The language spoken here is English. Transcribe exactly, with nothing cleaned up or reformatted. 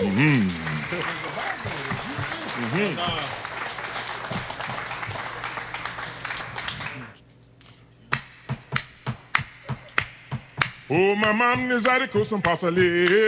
Mm-hmm. Mm-hmm. Oh, my mom is at the coast and pass a